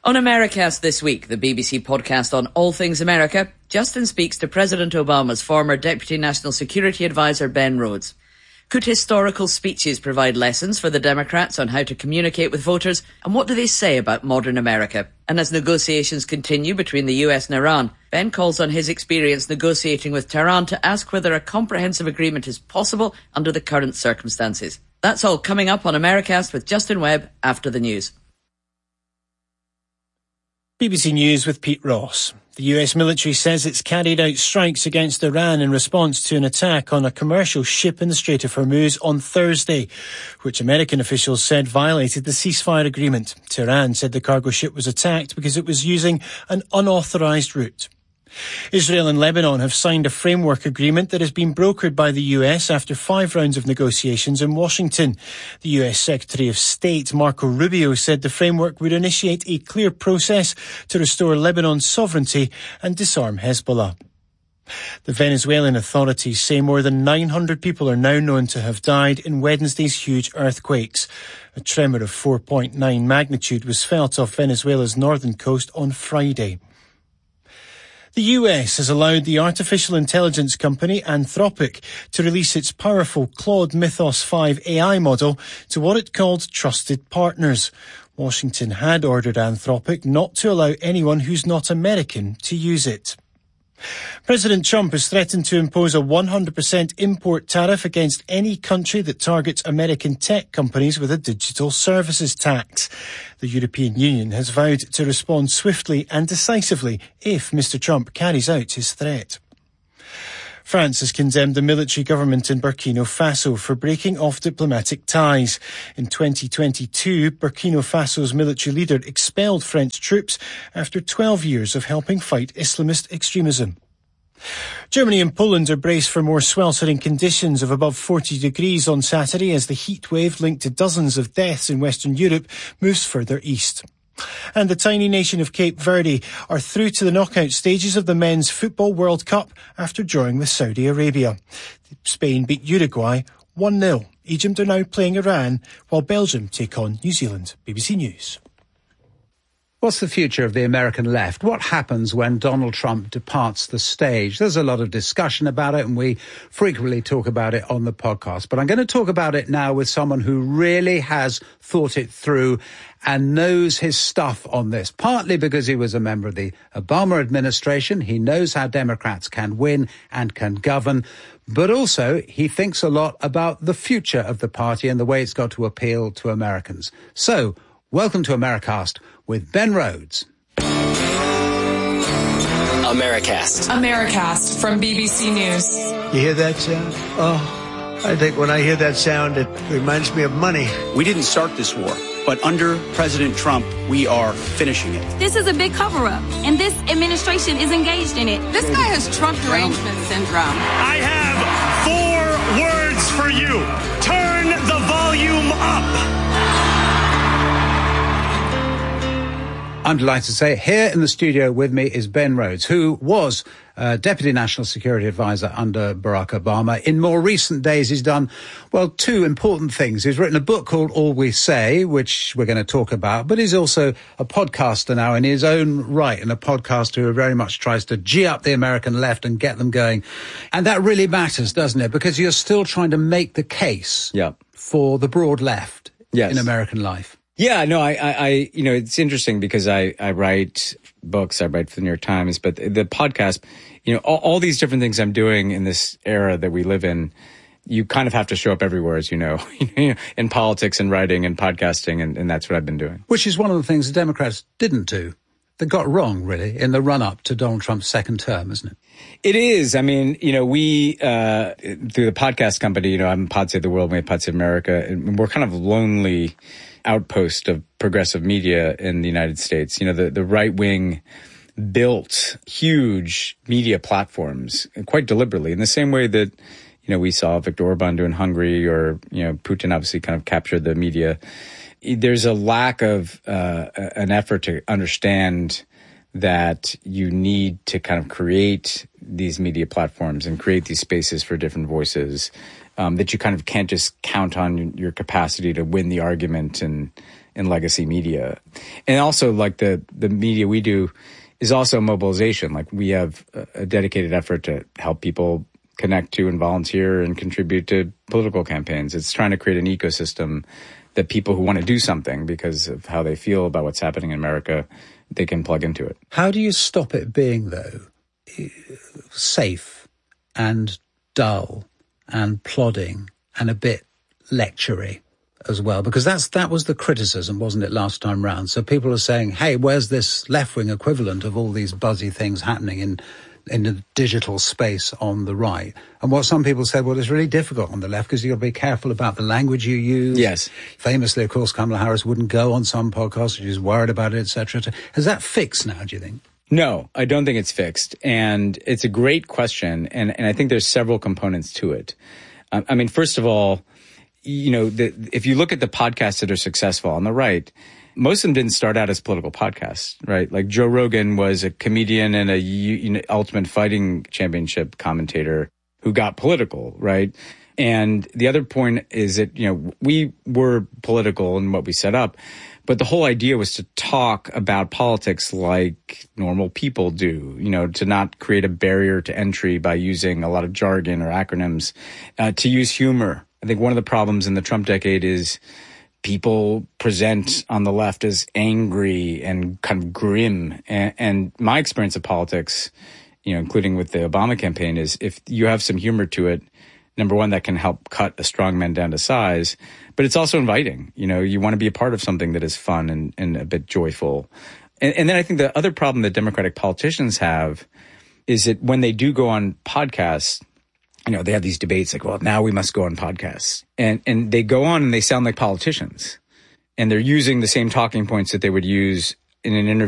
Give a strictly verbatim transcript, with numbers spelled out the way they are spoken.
On Americast this week, the B B C podcast on all things America, Justin speaks to President Obama's former Deputy National Security Advisor Ben Rhodes. Could historical speeches provide lessons for the Democrats on how to communicate with voters? And what do they say about modern America? And as negotiations continue between the U S and Iran, Ben calls on his experience negotiating with Tehran to ask whether a comprehensive agreement is possible under the current circumstances. That's all coming up on Americast with Justin Webb after the news. B B C News with Pete Ross. The U S military says it's carried out strikes against Iran in response to an attack on a commercial ship in the Strait of Hormuz on Thursday, which American officials said violated the ceasefire agreement. Tehran said the cargo ship was attacked because it was using an unauthorised route. Israel and Lebanon have signed a framework agreement that has been brokered by the U S after five rounds of negotiations in Washington. The U S Secretary of State, Marco Rubio, said the framework would initiate a clear process to restore Lebanon's sovereignty and disarm Hezbollah. The Venezuelan authorities say more than nine hundred people are now known to have died in Wednesday's huge earthquakes. A tremor of four point nine magnitude was felt off Venezuela's northern coast on Friday. The U S has allowed the artificial intelligence company Anthropic to release its powerful Claude Mythos five A I model to what it called trusted partners. Washington had ordered Anthropic not to allow anyone who's not American to use it. President Trump has threatened to impose a one hundred percent import tariff against any country that targets American tech companies with a digital services tax. The European Union has vowed to respond swiftly and decisively if Mister Trump carries out his threat. France has condemned the military government in Burkina Faso for breaking off diplomatic ties. In twenty twenty-two, Burkina Faso's military leader expelled French troops after twelve years of helping fight Islamist extremism. Germany and Poland are braced for more sweltering conditions of above forty degrees on Saturday as the heat wave linked to dozens of deaths in Western Europe moves further east. And the tiny nation of Cape Verde are through to the knockout stages of the Men's Football World Cup after drawing with Saudi Arabia. Spain beat Uruguay one nil. Egypt are now playing Iran, while Belgium take on New Zealand. B B C News. What's the future of the American left? What happens when Donald Trump departs the stage? There's a lot of discussion about it, and we frequently talk about it on the podcast. But I'm going to talk about it now with someone who really has thought it through and knows his stuff on this, partly because he was a member of the Obama administration. He knows how Democrats can win and can govern. But also, he thinks a lot about the future of the party and the way it's got to appeal to Americans. So, welcome to Americast with Ben Rhodes. Americast. Americast from B B C News. You hear that sound? Oh, I think when I hear that sound, it reminds me of money. We didn't start this war, but under President Trump, we are finishing it. This is a big cover-up, and this administration is engaged in it. This guy has Trump derangement syndrome. I have four words for you. Turn the volume up. I'm delighted to say here in the studio with me is Ben Rhodes, who was uh, Deputy National Security Advisor under Barack Obama. In more recent days, he's done, well, two important things. He's written a book called All We Say, which we're going to talk about, but he's also a podcaster now in his own right, and a podcaster who very much tries to G up the American left and get them going. And that really matters, doesn't it? Because you're still trying to make the case yeah. for the broad left yes. in American life. Yeah, no, I, I, I, you know, it's interesting because I, I write books, I write for the New York Times, but the, the podcast, you know, all, all these different things I'm doing in this era that we live in, you kind of have to show up everywhere, as you know, in politics and writing and podcasting, and, and that's what I've been doing. Which is one of the things the Democrats didn't do. They got wrong, really, in the run-up to Donald Trump's second term, isn't it? It is. I mean, you know, we, uh, through the podcast company, you know, I'm Pod Save the World, we have Pod Save America, and we're kind of lonely outpost of progressive media in the United States. You know, the, the right wing built huge media platforms quite deliberately in the same way that, you know, we saw Viktor Orban do in Hungary, or, you know, Putin obviously kind of captured the media. There's a lack of uh, an effort to understand that you need to kind of create these media platforms and create these spaces for different voices. Um, that you kind of can't just count on your capacity to win the argument and in legacy media. And also, like, the, the media we do is also mobilization. Like, we have a dedicated effort to help people connect to and volunteer and contribute to political campaigns. It's trying to create an ecosystem that people who want to do something because of how they feel about what's happening in America, they can plug into it. How do you stop it being, though, safe and dull and plodding and a bit lectury as well? Because that's that was the criticism, wasn't it, last time round? So people are saying, hey, where's this left-wing equivalent of all these buzzy things happening in in the digital space on the right? And what some people said, well, it's really difficult on the left because you've got to be careful about the language you use. Yes. Famously, of course, Kamala Harris wouldn't go on some podcasts. She's worried about it, et cetera. Has that fixed now, do you think? No, I don't think it's fixed. And it's a great question. And, and I think there's several components to it. Um, I mean, first of all, you know, the, if you look at the podcasts that are successful on the right, most of them didn't start out as political podcasts, right? Like Joe Rogan was a comedian and a you know, Ultimate Fighting Championship commentator who got political, right? And the other point is that, you know, we were political in what we set up, but the whole idea was to talk about politics like normal people do, you know, to not create a barrier to entry by using a lot of jargon or acronyms, uh, to use humor. I think one of the problems in the Trump decade is people present on the left as angry and kind of grim. And, and my experience of politics, you know, including with the Obama campaign, is if you have some humor to it, number one, that can help cut a strong man down to size, but it's also inviting. You know, you want to be a part of something that is fun and, and a bit joyful. And, and then I think the other problem that Democratic politicians have is that when they do go on podcasts, you know, they have these debates like, well, now we must go on podcasts. And and they go on and they sound like politicians. And they're using the same talking points that they would use in an interview